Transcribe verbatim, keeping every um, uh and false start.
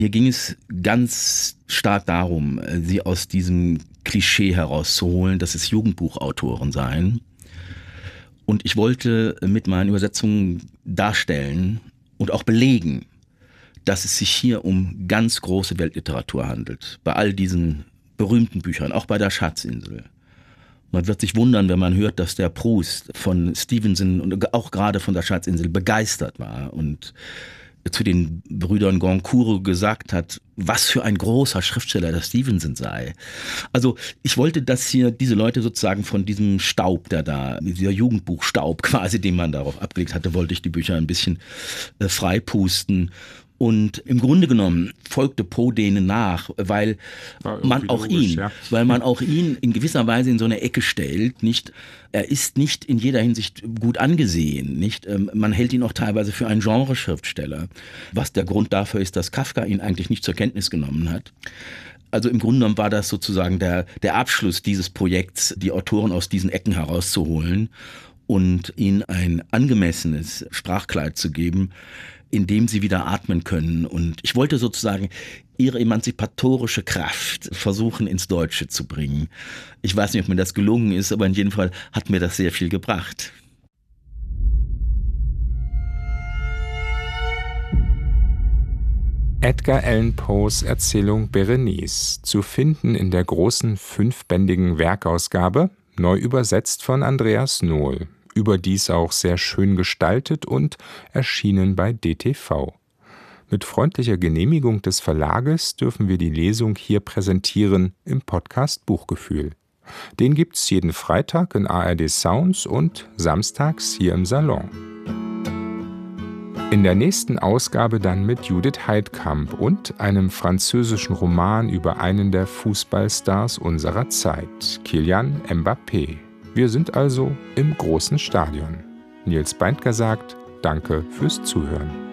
Hier ging es ganz stark darum, sie aus diesem Klischee herauszuholen, dass es Jugendbuchautoren seien. Und ich wollte mit meinen Übersetzungen darstellen und auch belegen, dass es sich hier um ganz große Weltliteratur handelt. Bei all diesen berühmten Büchern, auch bei der Schatzinsel. Man wird sich wundern, wenn man hört, dass der Proust von Stevenson und auch gerade von der Schatzinsel begeistert war und zu den Brüdern Goncourt gesagt hat, was für ein großer Schriftsteller der Stevenson sei. Also ich wollte, dass hier diese Leute sozusagen von diesem Staub, der da, dieser Jugendbuchstaub quasi, den man darauf abgelegt hatte, wollte ich die Bücher ein bisschen äh, freipusten. Und im Grunde genommen folgte Poe denen nach, weil man auch logisch, ihn, ja. weil man auch ihn in gewisser Weise in so eine Ecke stellt, nicht? Er ist nicht in jeder Hinsicht gut angesehen, nicht? Man hält ihn auch teilweise für einen Genreschriftsteller, was der Grund dafür ist, dass Kafka ihn eigentlich nicht zur Kenntnis genommen hat. Also im Grunde genommen war das sozusagen der, der Abschluss dieses Projekts, die Autoren aus diesen Ecken herauszuholen und ihnen ein angemessenes Sprachkleid zu geben, in dem sie wieder atmen können. Und ich wollte sozusagen ihre emanzipatorische Kraft versuchen ins Deutsche zu bringen. Ich weiß nicht, ob mir das gelungen ist, aber in jedem Fall hat mir das sehr viel gebracht. Edgar Allan Poes Erzählung Berenice, zu finden in der großen fünfbändigen Werkausgabe, neu übersetzt von Andreas Nohl. Überdies auch sehr schön gestaltet und erschienen bei D T V. Mit freundlicher Genehmigung des Verlages dürfen wir die Lesung hier präsentieren im Podcast Buchgefühl. Den gibt's jeden Freitag in A R D Sounds und samstags hier im Salon. In der nächsten Ausgabe dann mit Judith Heidkamp und einem französischen Roman über einen der Fußballstars unserer Zeit, Kylian Mbappé. Wir sind also im großen Stadion. Nils Beindker sagt, danke fürs Zuhören.